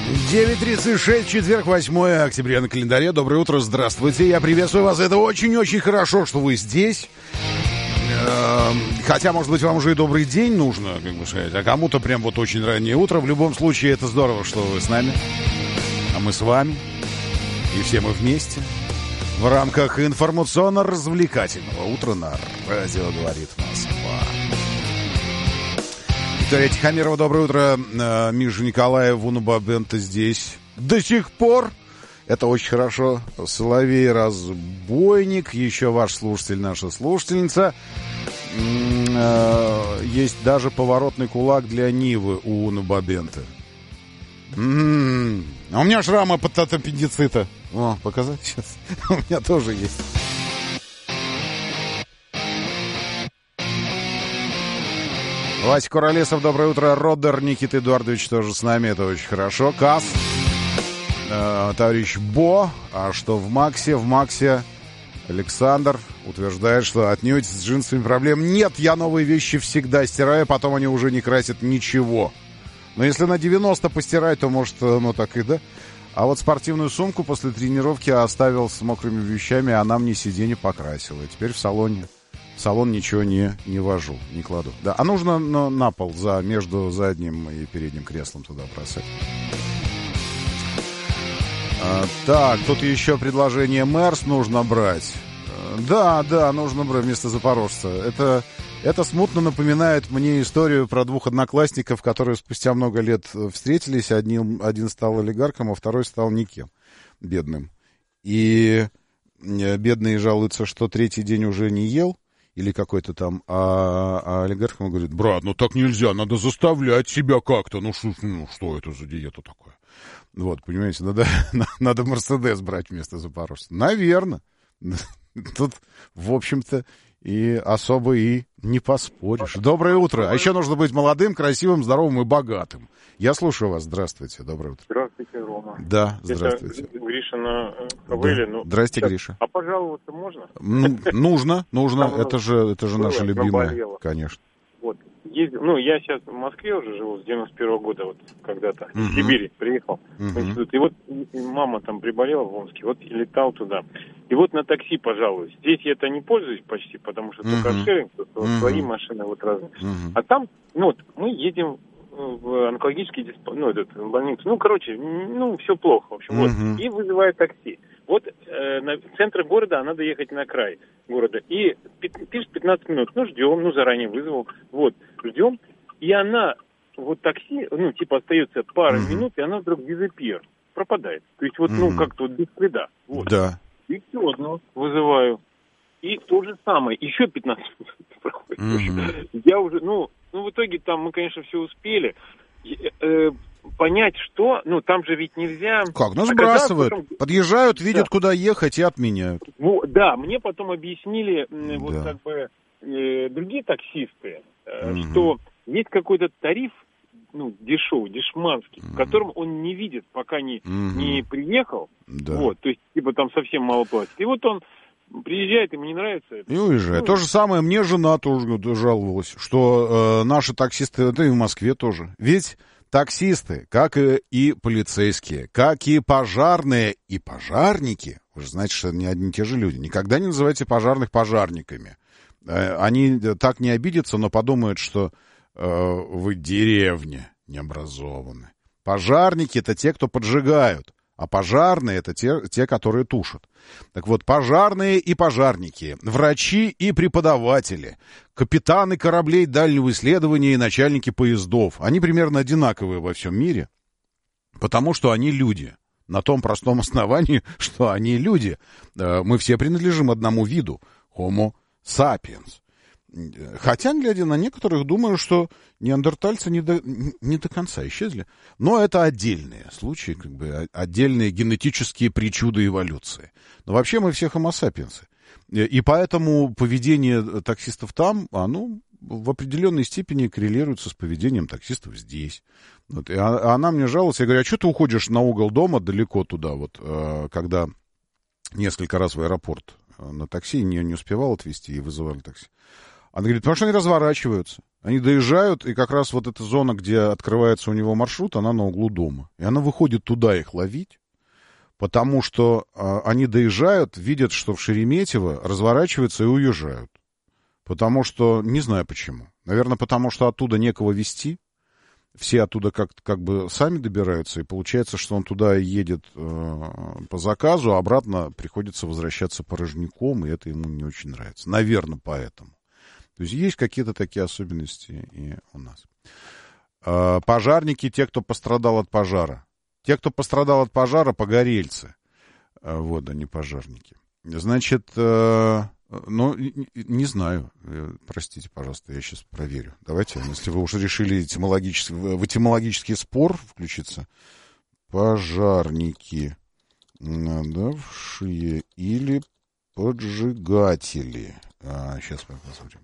9:36, четверг, 8 октября на календаре. Доброе утро, здравствуйте. Я приветствую вас. Это очень-очень хорошо, что вы здесь. Хотя, может быть, вам уже и добрый день нужно, как бы сказать, а кому-то прям вот очень раннее утро. В любом случае, это здорово, что вы с нами, а мы с вами. И все мы вместе в рамках информационно-развлекательного утра на радио «Говорит Москва». Виктория Тихомирова, доброе утро. Миша Николаев, Унуба Бента здесь до сих пор. Это очень хорошо. Соловей Разбойник, еще ваш слушатель, наша слушательница. Есть даже поворотный кулак для Нивы у Унуба Бента. А у меня шрамы от аппендицита. О, показать сейчас? У меня тоже есть. Вася Куролесов, доброе утро. Родер Никита Эдуардович тоже с нами, это очень хорошо. Касс, товарищ Бо, а что в Максе? В Максе Александр утверждает, что отнюдь с джинсами проблем нет. Я новые вещи всегда стираю, потом они уже не красят ничего. Но если на 90 постирать, то может, ну так и да. А вот спортивную сумку после тренировки оставил с мокрыми вещами, она мне сиденье покрасила. И теперь в салон ничего не вожу, не кладу. Да, а нужно на пол между задним и передним креслом туда бросать. Так, тут еще предложение Мерс нужно брать. Да, нужно брать вместо Запорожца. Это смутно напоминает мне историю про двух одноклассников, которые спустя много лет встретились. Один стал олигархом, а второй стал никем, бедным. И бедный жалуется, что третий день уже не ел. Или какой-то там, а олигарх ему говорит: брат, ну так нельзя, надо заставлять себя как-то. Ну что это за диета такая? Вот, понимаете, надо Мерседес брать вместо Запорожца. Наверное. Тут, в общем-то, и особо и не поспоришь. Доброе утро. А еще нужно быть молодым, красивым, здоровым и богатым. Я слушаю вас. Здравствуйте. Доброе утро. Здравствуйте, Рома. Да, здравствуйте. Это Гриша на Хавеле. Да. Здрасте, Гриша. А пожаловаться можно? Нужно. Это же наша любимая, заболела. Конечно. Вот. Я сейчас в Москве уже живу с 91-го года, вот когда-то. В Сибири приехал в институт. И вот мама там приболела в Омске, вот и летал туда. И вот на такси, пожалуйста. Здесь я это не пользуюсь почти, потому что только каршеринг, свои машины вот разные. А там, мы едем в онкологический больницу. Все плохо, в общем. Вот. И вызывает такси. Вот на центр города, а надо ехать на край города. И пишет 15 минут. Ждем, заранее вызвал. Вот, ждем. И она, вот такси, остается пара минут, и она вдруг дизаппер, пропадает. То есть как-то без следа. Вот. Да. И все одно вызываю. И то же самое. Еще 15 минут проходит. Я уже, в итоге там мы, конечно, все успели. Понять, что... там же ведь нельзя... Как? Сбрасывают. Потом... Подъезжают, видят, куда ехать и отменяют. Да, мне потом объяснили другие таксисты, что есть какой-то тариф, дешманский, в котором он не видит, пока не приехал. Да. Вот, то есть, там совсем мало платит. И вот он приезжает, ему не нравится это. И уезжает. То же самое, мне жена тоже жаловалась, что наши таксисты, это и в Москве тоже. Ведь таксисты, как и полицейские, как и пожарные и пожарники, вы же знаете, что не одни и те же люди, никогда не называйте пожарных пожарниками. Они так не обидятся, но подумают, что вы деревня необразованные. Пожарники — это те, кто поджигают, а пожарные — это те, которые тушат. Так вот, пожарные и пожарники, врачи и преподаватели, капитаны кораблей дальнего исследования и начальники поездов, они примерно одинаковые во всем мире, потому что они люди. На том простом основании, что они люди. Мы все принадлежим одному виду — Homo sapiens. Хотя, глядя на некоторых, думаю, что неандертальцы не до конца исчезли. Но это отдельные случаи, отдельные генетические причуды эволюции. Но вообще мы все homo sapiens. И поэтому поведение таксистов там, оно в определенной степени коррелируется с поведением таксистов здесь. Вот. И она мне жаловалась, я говорю: а что ты уходишь на угол дома далеко туда, когда несколько раз в аэропорт на такси не успевал отвезти и вызывали такси. Она говорит: потому что они разворачиваются. Они доезжают, и как раз вот эта зона, где открывается у него маршрут, она на углу дома. И она выходит туда их ловить, потому что они доезжают, видят, что в Шереметьево, разворачиваются и уезжают. Потому что, не знаю почему. Наверное, потому что оттуда некого везти. Все оттуда как бы сами добираются, и получается, что он туда едет по заказу, а обратно приходится возвращаться порожняком, и это ему не очень нравится. Наверное, поэтому. То есть есть какие-то такие особенности и у нас. Пожарники, те, кто пострадал от пожара. Те, кто пострадал от пожара, погорельцы. Вот они, пожарники. Значит, ну, не знаю. Простите, пожалуйста, я сейчас проверю. Давайте, если вы уже решили в этимологический спор включиться. Пожарники, надавшие или поджигатели. Сейчас посмотрим.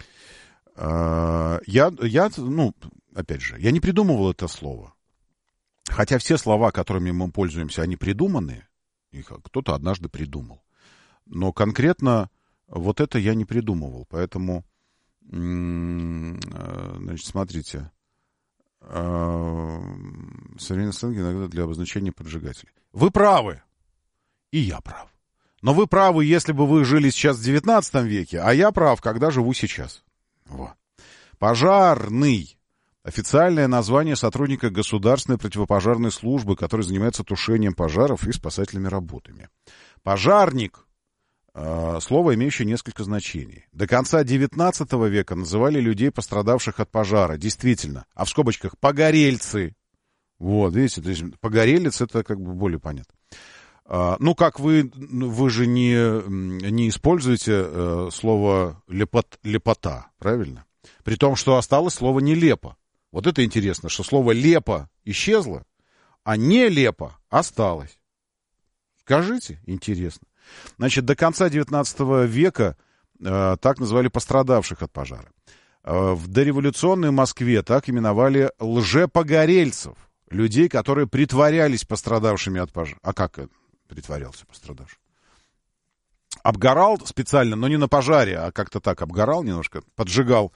Ну, опять же, я не придумывал это слово. Хотя все слова, которыми мы пользуемся, они придуманы. Их кто-то однажды придумал. Но конкретно вот это я не придумывал. Поэтому, значит, смотрите. Современный сленг иногда для обозначения поджигателей. Вы правы. И я прав. Но вы правы, если бы вы жили сейчас в 19 веке, а я прав, когда живу сейчас. Вот. Пожарный. Официальное название сотрудника Государственной противопожарной службы, который занимается тушением пожаров и спасательными работами. Пожарник. Слово, имеющее несколько значений. До конца 19 века называли людей, пострадавших от пожара. Действительно. А в скобочках погорельцы. Вот, видите, то есть погорелец это как бы более понятно. Ну, как вы же не используете слово лепота, правильно? При том, что осталось слово нелепо. Вот это интересно, что слово лепо исчезло, а нелепо осталось. Скажите, интересно. Значит, до конца 19 века так называли пострадавших от пожара. В дореволюционной Москве так именовали лжепогорельцев, людей, которые притворялись пострадавшими от пожара. А как притворялся пострадавший? Обгорал специально, но не на пожаре, а как-то так обгорал немножко, поджигал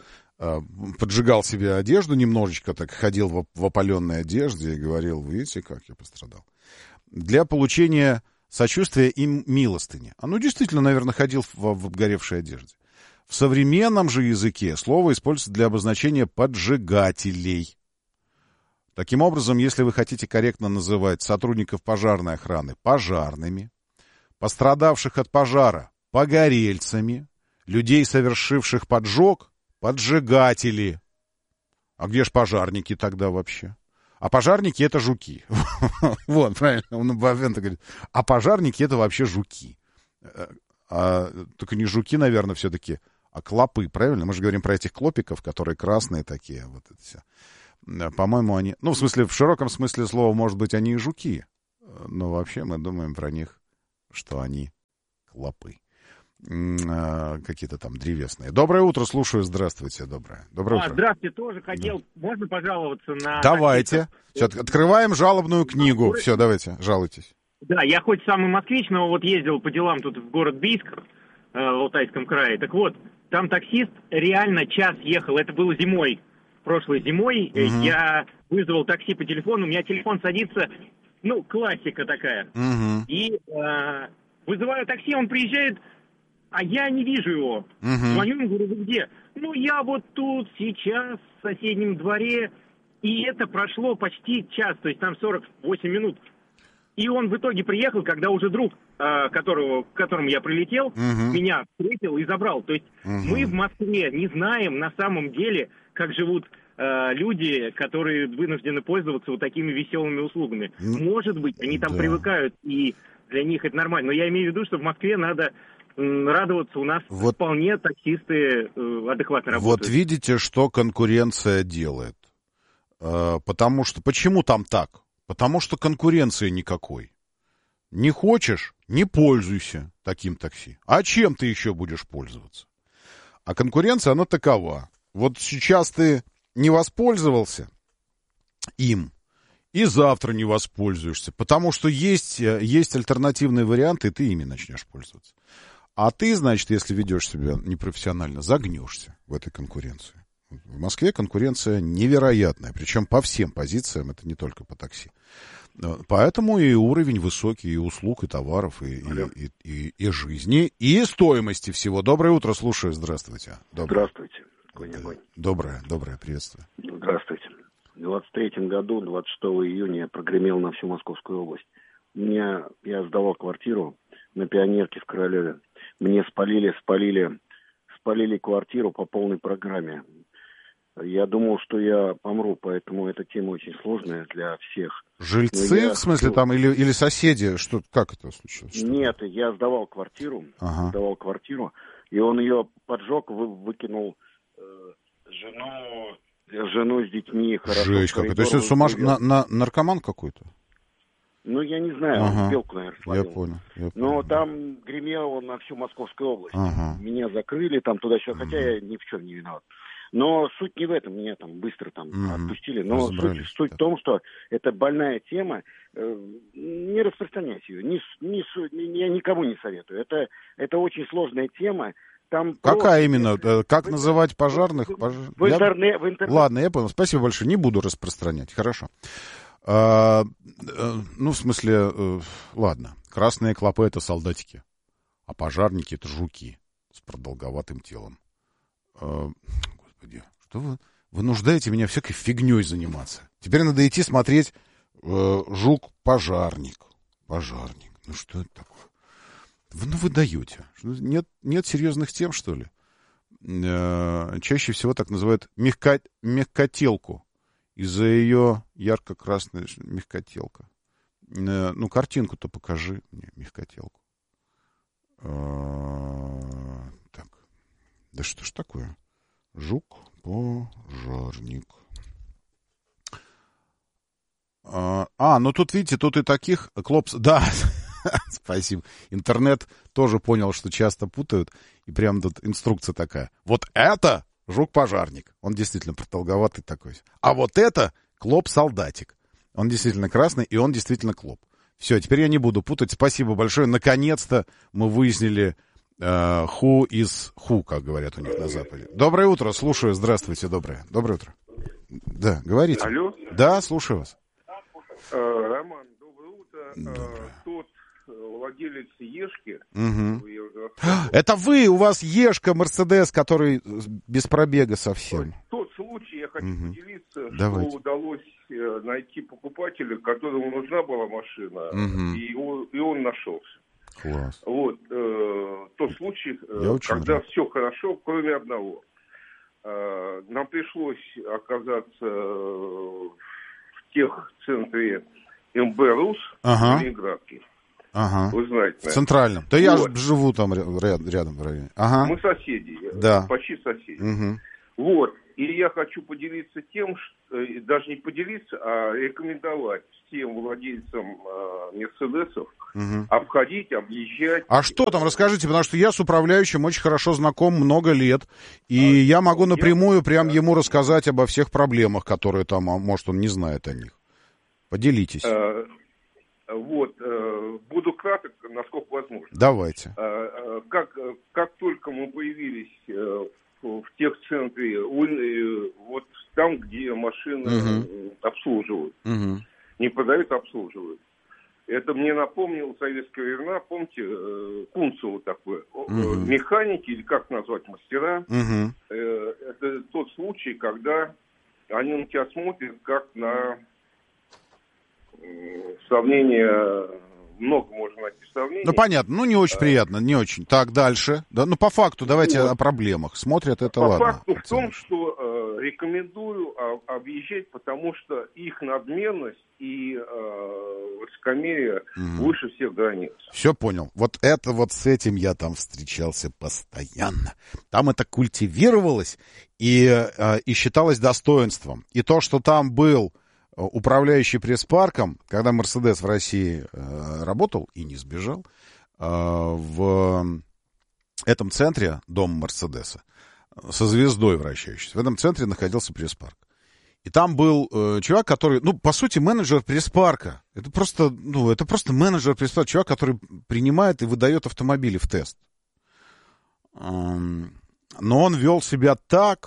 себе одежду немножечко, так ходил в опаленной одежде и говорил: видите, как я пострадал. Для получения сочувствия и милостыни. Ну, действительно, наверное, ходил в обгоревшей одежде. В современном же языке слово используется для обозначения поджигателей. Таким образом, если вы хотите корректно называть сотрудников пожарной охраны пожарными, пострадавших от пожара погорельцами, людей, совершивших поджог, поджигатели. А где ж пожарники тогда вообще? А пожарники — это жуки. Вот, правильно, он Бавента говорит. А пожарники — это вообще жуки. Только не жуки, наверное, все-таки, а клопы, правильно? Мы же говорим про этих клопиков, которые красные такие. Вот это все. По-моему, они... Ну, в смысле, в широком смысле слова, может быть, они и жуки. Но вообще мы думаем про них, что они клопы. Какие-то там древесные. Доброе утро, слушаю. Здравствуйте, доброе утро. Здравствуйте, тоже хотел. Да. Можно пожаловаться на... Давайте. Все, открываем жалобную книгу. Все, давайте, жалуйтесь. Да, я хоть самый москвич, но вот ездил по делам тут в город Бийск, в Алтайском крае. Так вот, там таксист реально час ехал. Это было зимой, прошлой зимой. Угу. Я вызвал такси по телефону, у меня телефон садится, ну, классика такая. Угу. И вызываю такси, он приезжает, а я не вижу его. Угу. Звоню ему, говорю: вы где? Ну, я вот тут сейчас в соседнем дворе. И это прошло почти час, то есть там 48 минут. И он в итоге приехал, когда уже друг, к которому я прилетел, меня встретил и забрал. То есть мы в Москве не знаем на самом деле, как живут люди, которые вынуждены пользоваться вот такими веселыми услугами. Может быть, они там привыкают, и для них это нормально. Но я имею в виду, что в Москве надо радоваться, у нас вот, вполне таксисты адекватно работают. Вот видите, что конкуренция делает. Потому что... Почему там так? Потому что конкуренции никакой. Не хочешь — не пользуйся таким такси. А чем ты еще будешь пользоваться? А конкуренция, она такова. Вот сейчас ты не воспользовался им, и завтра не воспользуешься. Потому что есть альтернативные варианты, и ты ими начнешь пользоваться. А ты, значит, если ведешь себя непрофессионально, загнешься в этой конкуренции. В Москве конкуренция невероятная, причем по всем позициям, это не только по такси. Поэтому и уровень высокий, и услуг, и товаров, и жизни, и стоимости всего. Доброе утро, слушаю, здравствуйте. Здравствуйте. Доброе, приветствие. Здравствуйте. В 23-м году, 26 июня, я прогремел на всю Московскую область. Я сдавал квартиру на Пионерке в Королеве. Мне спалили квартиру по полной программе. Я думал, что я помру, поэтому эта тема очень сложная для всех. Жильцы, в смысле, там, или соседи? Что, как это случилось? Нет, я сдавал квартиру, и он ее поджег, выкинул жену с детьми. Жесть какая. То есть это наркоман какой-то? Ну, я не знаю, он белку, наверное, словил. Я понял. Но там гремел он на всю Московскую область. Меня закрыли там туда-сюда, хотя я ни в чем не виноват. Но суть не в этом, меня там быстро отпустили. Но суть в том, что это больная тема, не распространяйте ее. Я никому не советую. Это очень сложная тема. Там какая именно? Как называть пожарных? В интернете. Ладно, я понял. Спасибо большое. Не буду распространять. Хорошо. Ну, в смысле, ладно. Красные клопы — это солдатики, а пожарники — это жуки с продолговатым телом. Господи, что вы вынуждаете меня всякой фигней заниматься? Теперь надо идти смотреть «Жук-пожарник». Пожарник. Ну, что это такое? Вы даете. Нет серьезных тем, что ли? Чаще всего так называют мягкотелку. Из-за ее ярко-красной мягкотелка. Ну, картинку-то покажи мне, мягкотелку. Так. Да что ж такое? Жук-пожарник. Ну тут, видите, тут и таких клопс... Да, спасибо. Интернет тоже понял, что часто путают. И прям тут инструкция такая. Вот это... Жук-пожарник. Он действительно продолговатый такой. А вот это клоп-солдатик. Он действительно красный, и он действительно клоп. Все, теперь я не буду путать. Спасибо большое. Наконец-то мы выяснили who is who, как говорят у них на Западе. Доброе утро. Слушаю. Здравствуйте. Доброе утро. Да, говорите. Алло? Да, слушаю вас. Роман, доброе утро. Тот владелец Ешки. Это вы, у вас Ешка, Мерседес, который без пробега совсем. Тот случай я хочу поделиться, Давайте. что удалось найти покупателя, которому нужна была машина, и он нашелся. Класс. Вот, тот случай, когда рад. все хорошо, кроме одного. Нам пришлось оказаться в техцентре МБ РУС в Ленинградке. Вы знаете. В Центральном. Да я живу там рядом в районе. Мы соседи. Да. Почти соседи. Вот. И я хочу поделиться тем, что, даже не поделиться, а рекомендовать всем владельцам Мерседесов обходить, объезжать. А что там, расскажите, потому что я с управляющим очень хорошо знаком много лет, и я могу напрямую прям ему рассказать обо всех проблемах, которые там, может, он не знает о них. Поделитесь. Вот, буду краток, насколько возможно. Давайте. Как только мы появились в техцентре, вот там, где машины обслуживают, не продают, обслуживают. Это мне напомнило советские времена, помните, Кунцево такое, механики, или как назвать, мастера. Это тот случай, когда они на тебя смотрят как на... Сравнение, много можно найти сравнений. Ну, понятно, не очень приятно, не очень. Так, дальше. Да, по факту давайте о проблемах. Смотрят, это ладно. По факту в том, что рекомендую объезжать, потому что их надменность и высокомерие выше всех границ. Все понял. Вот это вот с этим я там встречался постоянно. Там это культивировалось и считалось достоинством. И то, что там был управляющий пресс-парком, когда Мерседес в России работал и не сбежал, в этом центре, дом Мерседеса, со звездой вращающейся, в этом центре находился пресс-парк. И там был чувак, который, по сути, менеджер пресс-парка. Это просто менеджер пресс-парка, чувак, который принимает и выдает автомобили в тест. Но он вел себя так,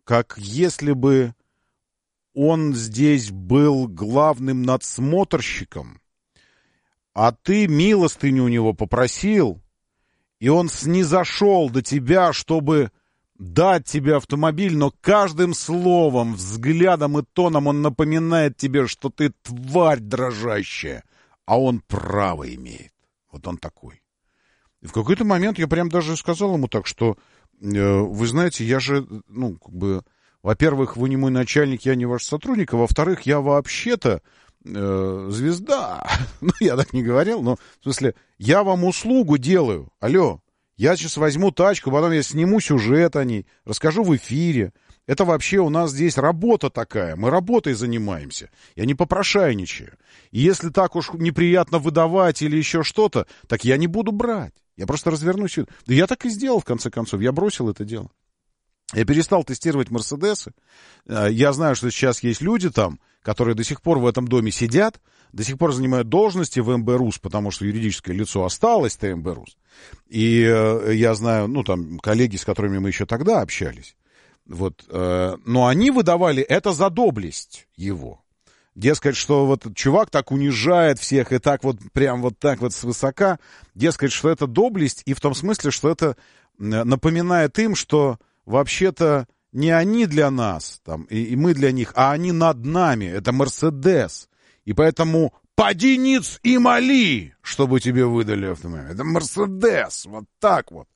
как если бы он здесь был главным надсмотрщиком, а ты милостыню у него попросил, и он снизошел до тебя, чтобы дать тебе автомобиль, но каждым словом, взглядом и тоном он напоминает тебе, что ты тварь дрожащая, а он право имеет. Вот он такой. И в какой-то момент я прям даже сказал ему так, что, вы знаете, я же, во-первых, вы не мой начальник, я не ваш сотрудник, а во-вторых, я вообще-то звезда. Ну, я так не говорил, но, в смысле, я вам услугу делаю. Алло, я сейчас возьму тачку, потом я сниму сюжет о ней, расскажу в эфире. Это вообще у нас здесь работа такая, мы работой занимаемся. Я не попрошайничаю. И если так уж неприятно выдавать или еще что-то, так я не буду брать. Я просто развернусь. Да я так и сделал, в конце концов. Я бросил это дело. Я перестал тестировать «Мерседесы». Я знаю, что сейчас есть люди там, которые до сих пор в этом доме сидят, до сих пор занимают должности в МБ РУС, потому что юридическое лицо осталось, ТМБ РУС. И я знаю, коллеги, с которыми мы еще тогда общались. Вот, но они выдавали это за доблесть его. Дескать, что вот чувак так унижает всех и так вот, прям вот так вот свысока. Дескать, что это доблесть, и в том смысле, что это напоминает им, что вообще-то не они для нас, там, и мы для них, а они над нами. Это Мерседес. И поэтому поди ниц и моли, чтобы тебе выдали автомобиль. Это Мерседес. Вот так вот.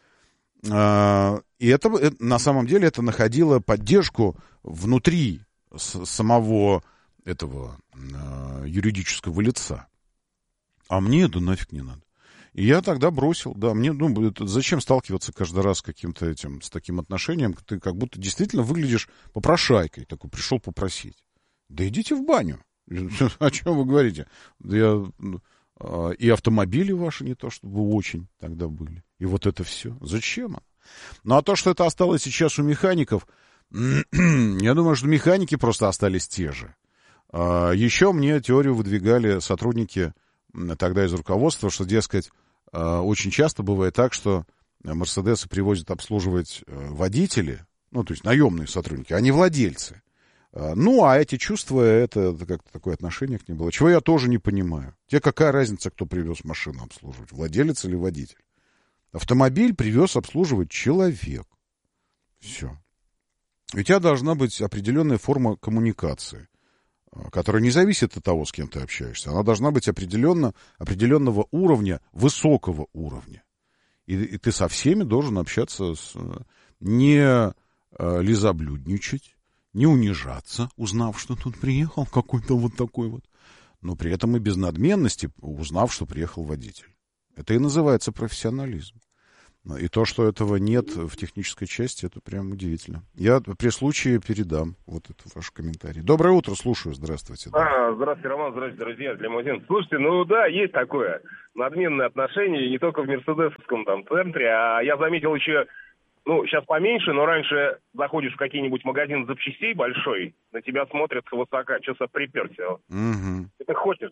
И это на самом деле это находило поддержку внутри самого этого юридического лица. А мне это нафиг не надо. И я тогда бросил, да, мне, зачем сталкиваться каждый раз с таким отношением, ты как будто действительно выглядишь попрошайкой, такой, пришел попросить. Да идите в баню. О чем вы говорите? И автомобили ваши не то, чтобы очень тогда были. И вот это все. Зачем? Ну, а то, что это осталось сейчас у механиков, я думаю, что механики просто остались те же. Еще мне теорию выдвигали сотрудники тогда из руководства, что, дескать, очень часто бывает так, что Мерседесы привозят обслуживать водители, то есть наемные сотрудники, а не владельцы. А эти чувства, это как-то такое отношение к ним было. Чего я тоже не понимаю. Тебе какая разница, кто привез машину обслуживать, владелец или водитель? Автомобиль привез обслуживать человек. Все. У тебя должна быть определенная форма коммуникации, которая не зависит от того, с кем ты общаешься. Она должна быть определенного уровня, высокого уровня. И ты со всеми должен общаться, не лизоблюдничать, не унижаться, узнав, что тут приехал какой-то вот такой вот. Но при этом и без надменности, узнав, что приехал водитель. Это и называется профессионализм. И то, что этого нет в технической части, это прям удивительно. Я при случае передам вот это ваш комментарий. Доброе утро, слушаю, здравствуйте. Здравствуйте, Роман, здравствуйте, друзья, Лимузин. Слушайте, есть такое надменное отношение, не только в мерседесовском там центре, а я заметил еще, сейчас поменьше, но раньше заходишь в какой-нибудь магазин запчастей большой, на тебя смотрят свысока, что-то приперся. Угу. Ты хочешь.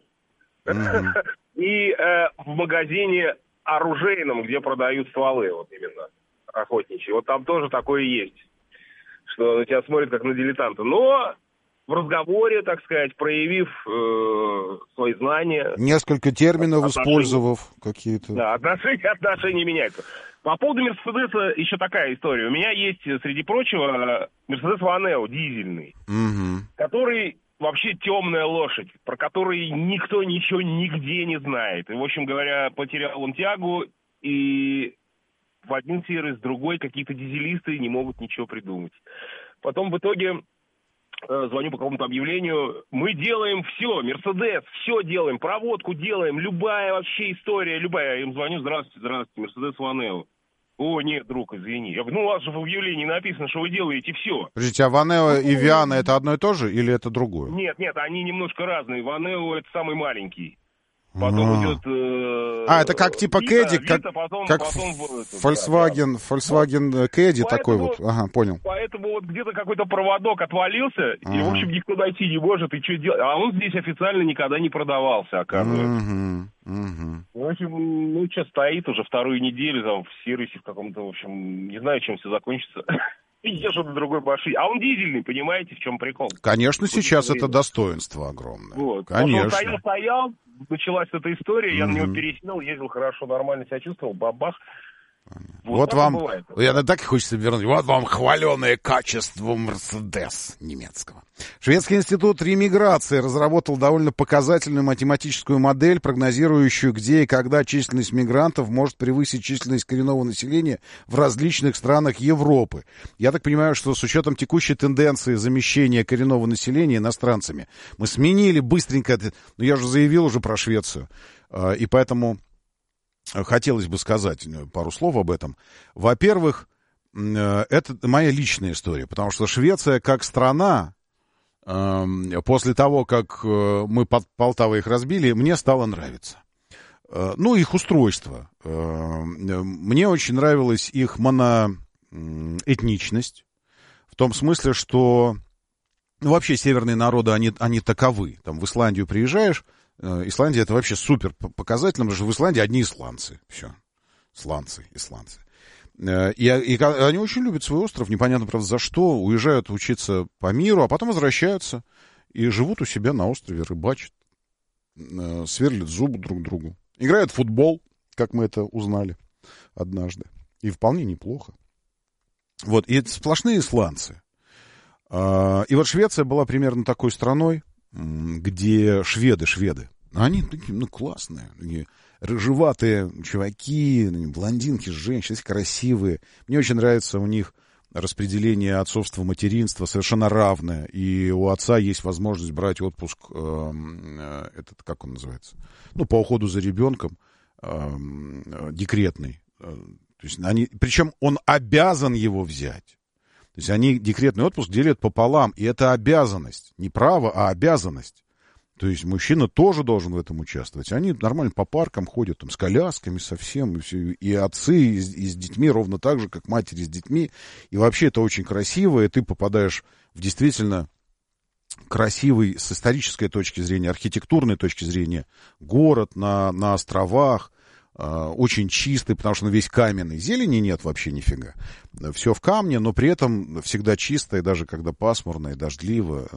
И в магазине оружейном, где продают стволы, вот именно, охотничьи, вот там тоже такое есть, что на тебя смотрят как на дилетанта. Но в разговоре, так сказать, проявив свои знания... Несколько терминов использовав какие-то... Да, отношения меняются. По поводу Мерседеса еще такая история. У меня есть, среди прочего, Мерседес Ванео дизельный, который... Вообще темная лошадь, про которую никто ничего нигде не знает. И, в общем говоря, потерял он тягу, и в один сервис, в другой какие-то дизелисты не могут ничего придумать. Потом в итоге звоню по какому-то объявлению, мы делаем все, Мерседес, все делаем, проводку делаем, любая вообще история, любая. Я им звоню, здравствуйте, Мерседес Ванео. О, нет, друг, извини. Я говорю, у вас же в объявлении написано, что вы делаете все. Подождите, а Ванео и Виана это одно и то же или это другое? Нет, они немножко разные. Ванео это самый маленький. Потом идет... это как типа Кэдди, как Volkswagen Кэдди такой вот. Ага, понял. Поэтому вот где-то какой-то проводок отвалился, и, в общем, никто найти не может, и что делать? А он здесь официально никогда не продавался, оказывается. В общем, что стоит уже вторую неделю там в сервисе в каком-то, в общем, не знаю, чем все закончится. и что-то другой машине. А он дизельный, понимаете, в чем прикол? Конечно, сейчас это достоинство огромное. Вот. Конечно. Он стоял, началась эта история, я на него пересел, ездил хорошо, нормально себя чувствовал, бабах. Вот вам, я так и хочется вернуть, вот вам хваленое качество Мерседес немецкого. Шведский институт ремиграции разработал довольно показательную математическую модель, прогнозирующую, где и когда численность мигрантов может превысить численность коренного населения в различных странах Европы. Я так понимаю, что с учетом текущей тенденции замещения коренного населения иностранцами, мы сменили быстренько, ну я же заявил уже про Швецию, и поэтому... Хотелось бы сказать пару слов об этом. Во-первых, это моя личная история, потому что Швеция как страна, после того, как мы под Полтавой их разбили, мне стало нравиться. Ну, их устройство. Мне очень нравилась их моноэтничность, в том смысле, что вообще северные народы, они таковы. Там в Исландию приезжаешь, Исландия — это вообще супер показательно, потому что в Исландии одни исландцы. Все. Исландцы. И они очень любят свой остров, непонятно, правда, за что. Уезжают учиться по миру, а потом возвращаются и живут у себя на острове, рыбачат, сверлят зубы друг другу. Играют в футбол, как мы это узнали однажды. И вполне неплохо. Вот, и это сплошные исландцы. И вот Швеция была примерно такой страной, где шведы, они такие, классные, такие рыжеватые чуваки, блондинки, женщины, красивые. Мне очень нравится у них распределение отцовства, материнства совершенно равное, и у отца есть возможность брать отпуск, этот, как он называется, по уходу за ребенком, декретный. То есть причем он обязан его взять. То есть они декретный отпуск делят пополам, и это обязанность, не право, а обязанность. То есть мужчина тоже должен в этом участвовать. Они нормально по паркам ходят, там, с колясками совсем, и, все, и отцы и с детьми ровно так же, как матери с детьми. И вообще это очень красиво, и ты попадаешь в действительно красивый с исторической точки зрения, архитектурной точки зрения город на островах. Очень чистый, потому что он весь каменный. Зелени нет вообще нифига. Все в камне, но при этом всегда чисто, и даже когда пасмурно и дождливо.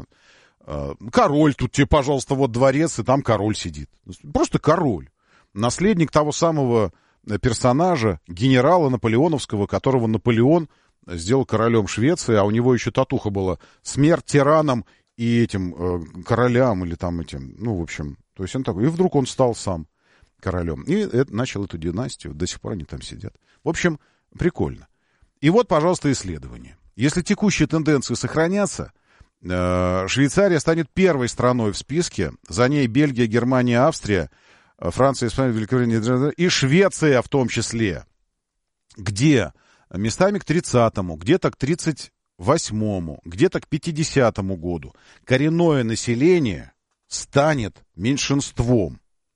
Король, тут тебе, пожалуйста, вот дворец, и там король сидит. Просто король. Наследник того самого персонажа, генерала наполеоновского, которого Наполеон сделал королем Швеции, а у него еще татуха была «Смерть тиранам и этим королям», или там этим, в общем. То есть он такой. И вдруг он стал сам королем. И начал эту династию. До сих пор они там сидят. В общем, прикольно. И вот, пожалуйста, исследование. Если текущие тенденции сохранятся, Швейцария станет первой страной в списке. За ней Бельгия, Германия, Австрия, Франция, Испания, Великобритания и Швеция в том числе. Где местами к 30-му, где-то к 38-му, где-то к 50-му году коренное население станет меньшинством.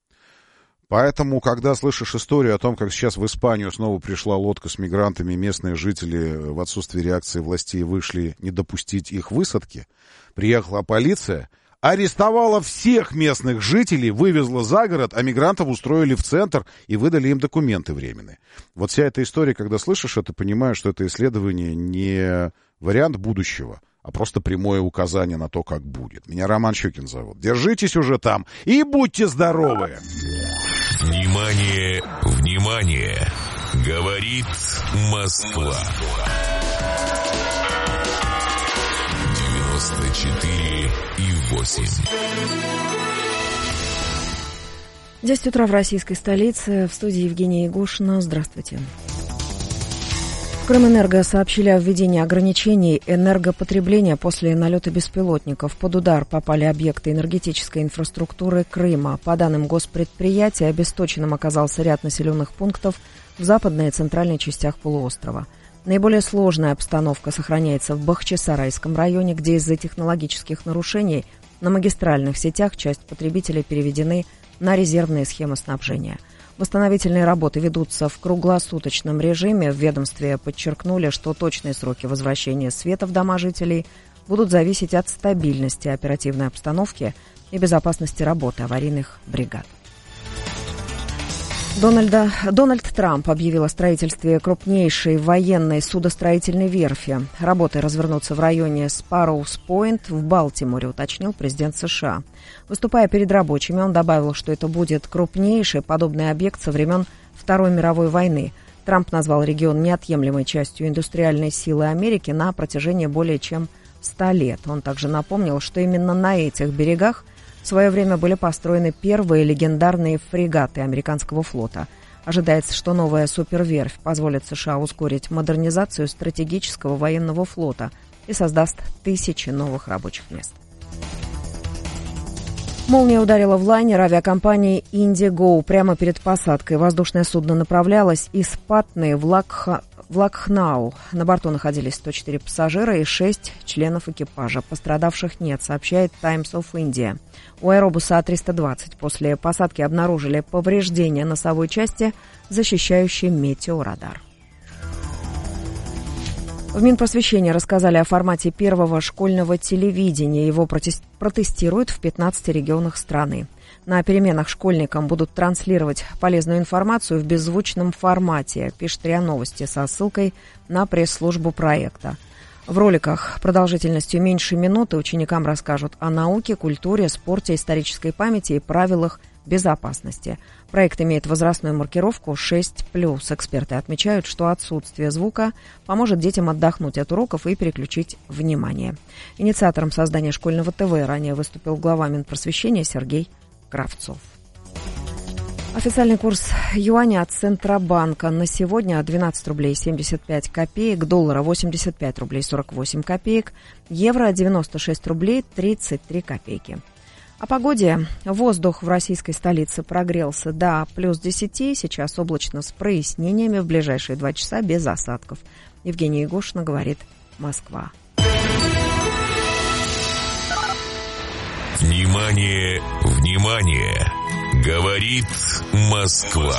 Поэтому, когда слышишь историю о том, как сейчас в Испанию снова пришла лодка с мигрантами, местные жители в отсутствии реакции властей вышли не допустить их высадки, приехала полиция, арестовала всех местных жителей, вывезла за город, а мигрантов устроили в центр и выдали им документы временные. Вот вся эта история, когда слышишь это, понимаешь, что это исследование не вариант будущего, а просто прямое указание на то, как будет. Меня Роман Щукин зовут. Держитесь уже там и будьте здоровы! Внимание, внимание! Говорит Москва. 94,8. 10 утра в российской столице. В студии Евгения Ягушина. Здравствуйте. В Крымэнерго сообщили о введении ограничений энергопотребления после налета беспилотников. Под удар попали объекты энергетической инфраструктуры Крыма. По данным госпредприятия, обесточенным оказался ряд населенных пунктов в западной и центральной частях полуострова. Наиболее сложная обстановка сохраняется в Бахчисарайском районе, где из-за технологических нарушений на магистральных сетях часть потребителей переведены на резервные схемы снабжения. Восстановительные работы ведутся в круглосуточном режиме. В ведомстве подчеркнули, что точные сроки возвращения света в дома жителей будут зависеть от стабильности оперативной обстановки и безопасности работы аварийных бригад. Дональд Трамп объявил о строительстве крупнейшей военной судостроительной верфи. Работы развернутся в районе Спарроуз-Пойнт в Балтиморе, уточнил президент США. Выступая перед рабочими, он добавил, что это будет крупнейший подобный объект со времен Второй мировой войны. Трамп назвал регион неотъемлемой частью индустриальной силы Америки на протяжении более чем 100 лет. Он также напомнил, что именно на этих берегах в свое время были построены первые легендарные фрегаты американского флота. Ожидается, что новая суперверфь позволит США ускорить модернизацию стратегического военного флота и создаст тысячи новых рабочих мест. Молния ударила в лайнер авиакомпании «Индиго» прямо перед посадкой. Воздушное судно направлялось из Патны в Лакхнау. На борту находились 104 пассажира и 6 членов экипажа. Пострадавших нет, сообщает Times of India. У аэробуса А-320 после посадки обнаружили повреждения носовой части, защищающей метеорадар. В Минпросвещении рассказали о формате первого школьного телевидения. Его протестируют в 15 регионах страны. На переменах школьникам будут транслировать полезную информацию в беззвучном формате, пишет РИА Новости со ссылкой на пресс-службу проекта. В роликах продолжительностью меньше минуты ученикам расскажут о науке, культуре, спорте, исторической памяти и правилах безопасности. Проект имеет возрастную маркировку 6+. Эксперты отмечают, что отсутствие звука поможет детям отдохнуть от уроков и переключить внимание. Инициатором создания школьного ТВ ранее выступил глава Минпросвещения Сергей Кравцов. Официальный курс юаня от Центробанка на сегодня 12 рублей 75 копеек, доллара 85 рублей 48 копеек, евро 96 рублей 33 копейки. О погоде. Воздух в российской столице прогрелся до плюс 10. Сейчас облачно с прояснениями. В ближайшие 2 часа без осадков. Евгения Егошина говорит «Москва». Внимание, внимание! Говорит Москва.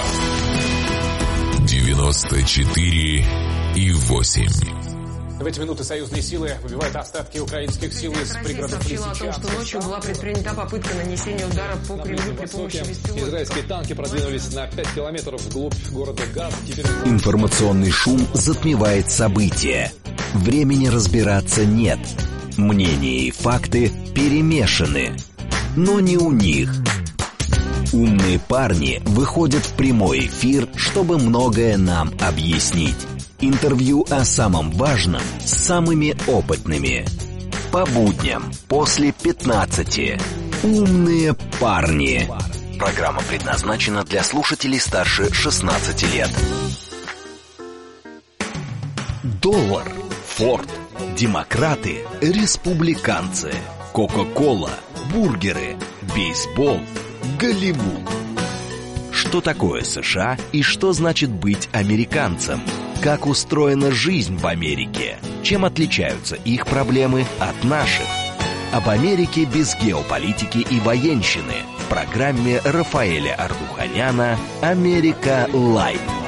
94,8. В эти минуты союзные силы выбивают остатки украинских сил из пригородов Лисичанска. Сообщила о том, что ночью была предпринята попытка нанесения удара по Кремлю при помощи беспилотников. Израильские танки продвинулись на 5 километров вглубь города Газ. Информационный шум затмевает события. Времени разбираться нет. Мнения и факты перемешаны. Но не у них. Умные парни выходят в прямой эфир, чтобы многое нам объяснить. Интервью о самом важном с самыми опытными. По будням после 15. Умные парни. Программа предназначена для слушателей старше 16 лет. Доллар, Форд, демократы, республиканцы, Кока-кола, бургеры, бейсбол, Голливуд. Что такое США и что значит быть американцем? Как устроена жизнь в Америке? Чем отличаются их проблемы от наших? Об Америке без геополитики и военщины в программе Рафаэля Ардуханяна «Америка Лайт».